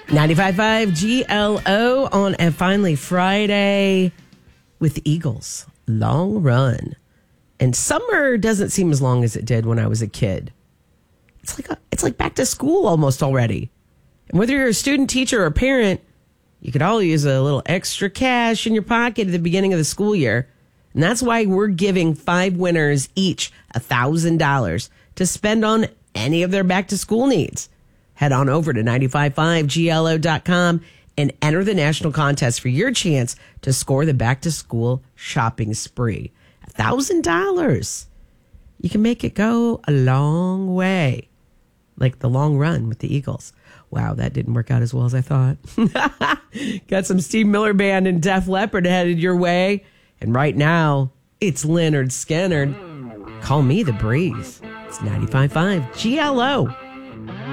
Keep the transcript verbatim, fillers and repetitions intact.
ninety-five point five G L O on a finally Friday with the Eagles. Long run. And summer doesn't seem as long as it did when I was a kid. It's like a, it's like back to school almost already. And whether you're a student, teacher, or parent, you could all use a little extra cash in your pocket at the beginning of the school year. And that's why we're giving five winners each one thousand dollars to spend on any of their back-to-school needs. Head on over to nine five five G L O dot com and enter the national contest for your chance to score the back-to-school shopping spree. one thousand dollars. You can make it go a long way. Like the long run with the Eagles. Wow, that didn't work out as well as I thought. Got some Steve Miller Band and Def Leppard headed your way. And right now, it's Leonard Skinner. Call me the Breeze. It's ninety-five point five G L O.